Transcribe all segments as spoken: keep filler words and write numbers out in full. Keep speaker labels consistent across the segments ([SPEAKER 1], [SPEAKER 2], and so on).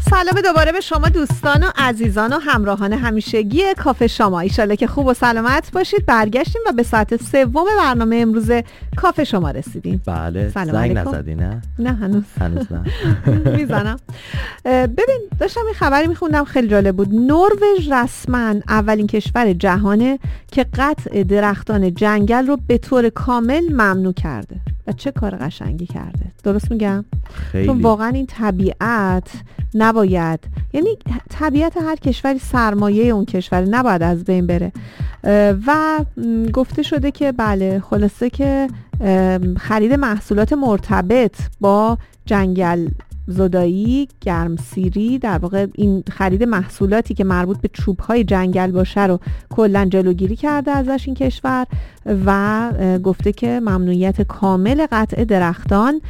[SPEAKER 1] سلام دوباره به شما دوستان و عزیزان و همراهان همیشگی کافه شما. ایشالله که خوب و سلامت باشید. برگشتیم و به ساعت سوم برنامه امروز کافه شما رسیدیم.
[SPEAKER 2] بله. زنگ نزدی نه؟
[SPEAKER 1] نه هنوز
[SPEAKER 2] هنوز نه.
[SPEAKER 1] میزنم. ببین داشتم این خبری میخوندم خیلی جالب بود. نروژ رسما اولین کشور جهانه که قطع درختان جنگل رو به طور کامل ممنوع کرده. و چه کار قشنگی کرده. درست میگم؟
[SPEAKER 2] خیلی.
[SPEAKER 1] چون واقعا این طبیعت نباید، یعنی طبیعت هر کشوری سرمایه اون کشور نباید از بین بره. و گفته شده که بله خلاصه که خرید محصولات مرتبط با جنگل زدایی، گرمسیری، در واقع این خرید محصولاتی که مربوط به چوب‌های جنگل باشه رو کلاً جلوگیری کرده ازش این کشور و گفته که ممنوعیت کامل قطع درختان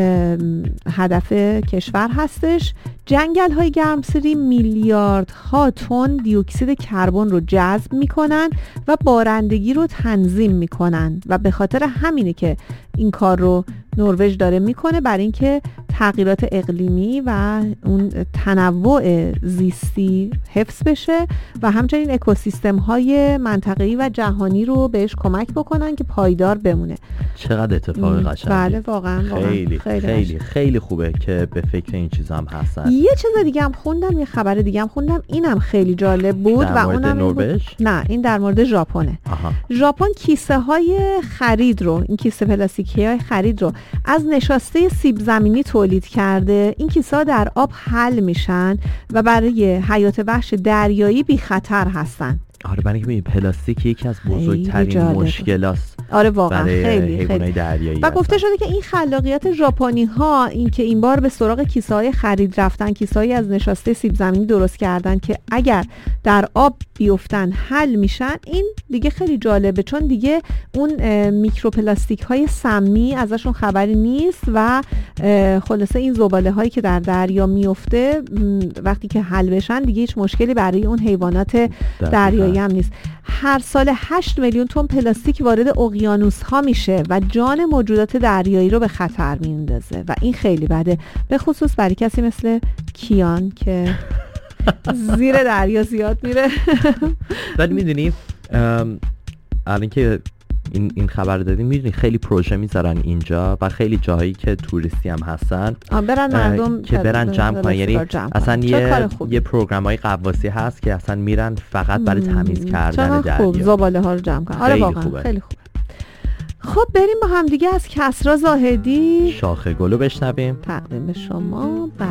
[SPEAKER 1] هدف کشور هستش. جنگل‌های گرمسیری میلیاردها تن دی اکسید کربن رو جذب می‌کنن و بارندگی رو تنظیم می‌کنن و به خاطر همینه که این کار رو نروژ داره میکنه، برای اینکه تغییرات اقلیمی و اون تنوع زیستی حفظ بشه و همچنین اکوسیستم های منطقه‌ای و جهانی رو بهش کمک بکنن که پایدار بمونه.
[SPEAKER 2] چقدر اتفاق قشنگی.
[SPEAKER 1] بله واقعا
[SPEAKER 2] خیلی خیلی خیلی, خیلی خوبه که به فکر این چیزا هم هستن.
[SPEAKER 1] یه چیز دیگه هم خوندم، یه خبر دیگه هم خوندم، اینم خیلی جالب بود.
[SPEAKER 2] در مورد نروژ؟
[SPEAKER 1] نه این در مورد ژاپنه. ژاپن کیسه های خرید رو، این کیسه پلاستیکی های خرید رو از نشاسته سیب زمینی تولید کرده. این کیسه ها در آب حل میشن و برای حیات وحش دریایی بی خطر هستن.
[SPEAKER 2] آره برای اینکه پلاستیک یکی از بزرگترین مشکلاست.
[SPEAKER 1] آره واقعا خیلی خیلی
[SPEAKER 2] دریایی.
[SPEAKER 1] و گفته شده که این خلاقیت ژاپنی ها، این که این بار به سراغ کیسه های خرید رفتن، کیسه هایی از نشاسته سیب زمینی درست کردن که اگر در آب بیفتن حل میشن. این دیگه خیلی جالبه چون دیگه اون میکروپلاستیک های سمی ازشون خبری نیست و خلاصه این زباله هایی که در دریا میفته وقتی که حل بشن دیگه هیچ مشکلی برای اون حیوانات دریایی هم نیست. هر سال هشت میلیون تن پلاستیک وارد اقیانوس ها میشه و جان موجودات دریایی رو به خطر میندازه و این خیلی بده، به خصوص برای کسی مثل کیان که زیر دریا زیاد میره.
[SPEAKER 2] ولی میدونی الان که این این خبر دادیم، میدونی خیلی پروژه میذارن اینجا و خیلی جاهایی که توریستی هم هستن
[SPEAKER 1] برن مردم
[SPEAKER 2] که برن جمع کنن. یعنی اصلا یه یه پروگرامای غواصی هست که اصلا میرن فقط برای تمیز کردن دریا.
[SPEAKER 1] خوب زباله ها رو جمع کنن. آره واقعا خوبه. خیلی خوب. خب بریم با هم دیگه از کسری زاهدی
[SPEAKER 2] شاخ گلو بشنویم.
[SPEAKER 1] تقدیم به شما.